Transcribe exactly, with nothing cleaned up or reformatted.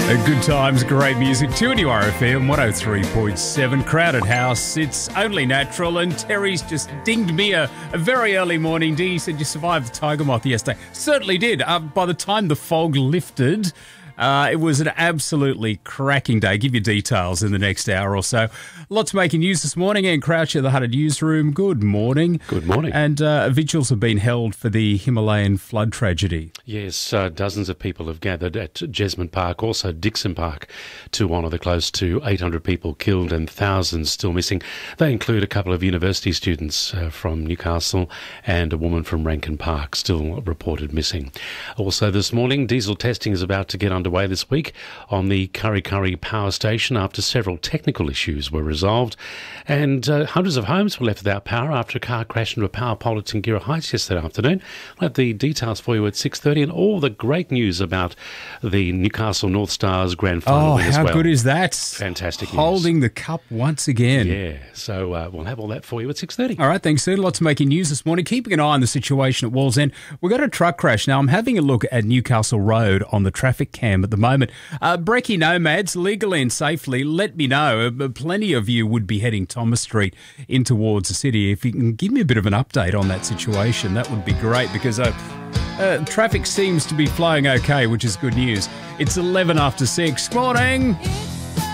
Uh, Good times, great music. two N U R F M one oh three point seven. Crowded house. It's only natural. And Terry's just dinged me a, a very early morning ding. He said you survived the tiger moth yesterday. Certainly did. Uh, by the time the fog lifted, uh, it was an absolutely cracking day. Give you details in the next hour or so. Lots making news this morning. Ian Crouch at the Hunter Newsroom. Good morning. Good morning. And uh, vigils have been held for the Himalayan flood tragedy. Yes, uh, dozens of people have gathered at Jesmond Park, also Dixon Park, to honour the close to eight hundred people killed and thousands still missing. They include a couple of university students uh, from Newcastle and a woman from Rankin Park, still reported missing. Also this morning, diesel testing is about to get underway this week on the Kurri Kurri power station after several technical issues were resolved. And uh, hundreds of homes were left without power after a car crashed into a power pole at Tingira Heights yesterday afternoon. I'll have the details for you at six thirty and all the great news about the Newcastle North Stars grand final Oh, win as how well. good is that? Fantastic news. Holding the cup once again. Yeah, so uh, we'll have all that for you at six thirty. All right, thanks, Sue. Lots of making news this morning. Keeping an eye on the situation at Wallsend. We've got a truck crash. Now, I'm having a look at Newcastle Road on the traffic cam at the moment. Uh, Brekkie nomads, legally and safely, let me know. Uh, plenty of you would be heading Thomas Street in towards the city. If you can give me a bit of an update on that situation, that would be great because uh, uh, traffic seems to be flowing okay, which is good news. It's eleven after six. Morning.